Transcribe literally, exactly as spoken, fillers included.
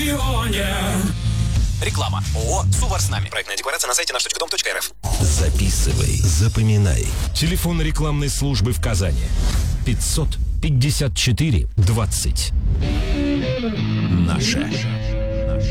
районе. Реклама. ООО «Сувар с нами». Проектная декларация на сайте наш точка дом точка эр эф. Записывай, запоминай. Телефон рекламной службы в Казани. пятьсот пятьдесят четыре двадцать. Наша.